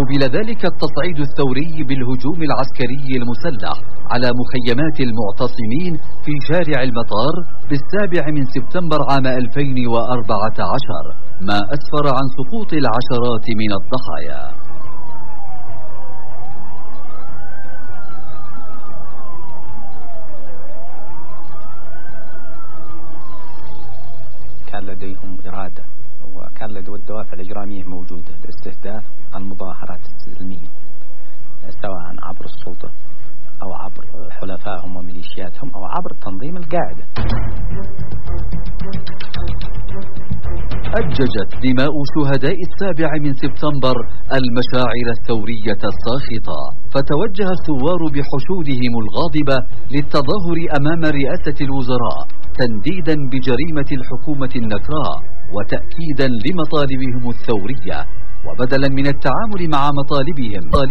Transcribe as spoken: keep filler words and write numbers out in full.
قوبل ذلك التصعيد الثوري بالهجوم العسكري المسلح على مخيمات المعتصمين في شارع المطار بالسابع من سبتمبر عام ألفين وأربعة عشر، ما أسفر عن سقوط العشرات من الضحايا. كان لديهم إرادة وكان لديهم الدوافع الإجرامية موجودة لاستهداف المظاهرات السلمية، سواء عبر السلطة أو عبر حلفائهم وميليشياتهم أو عبر تنظيم القاعدة. أججت دماء شهداء السابع من سبتمبر المشاعر الثورية الساخطة، فتوجه الثوار بحشودهم الغاضبة للتظاهر أمام رئاسة الوزراء تنديدا بجريمة الحكومة النكراء وتأكيدا لمطالبهم الثورية، وبدلا من التعامل مع مطالبهم